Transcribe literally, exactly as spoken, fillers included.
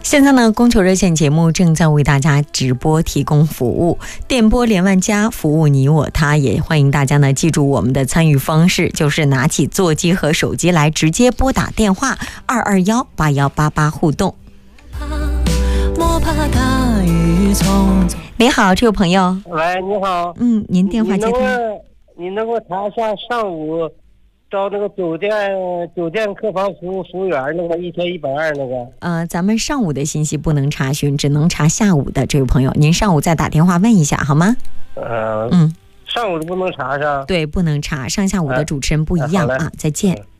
现在呢，供求热线节目正在为大家直播提供服务，电波连万家，服务你我他。也欢迎大家呢记住我们的参与方式，就是拿起座机和手机来直接拨打电话二二幺八幺八八互动。你好，这位朋友。 喂，你好。 嗯，您电话接通。 你能给我查一下上午招那个酒店酒店客房服务服务员那个一天一百二那个？ 呃，咱们上午的信息不能查询，只能查下午的。这位朋友，您上午再打电话问一下好吗？ 呃， 嗯， 上午不能查是吧？ 对，不能查，上下午的主持人不一样啊。再见。